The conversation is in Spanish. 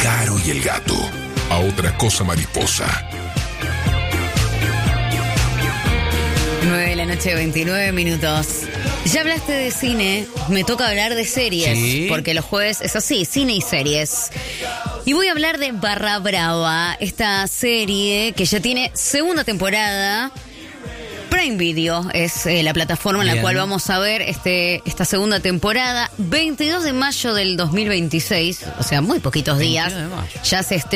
Caro y el gato. A otra cosa mariposa. 9:29 a.m. Ya hablaste de cine, me toca hablar de series, ¿Sí? porque los jueves es así, cine y series. Y voy a hablar de Barra Brava, esta serie que ya tiene segunda temporada. Prime Video es la plataforma en la Bien. cual vamos a ver esta segunda temporada. 22 de mayo del 2026, o sea, muy poquitos días. 22 de mayo. Ya se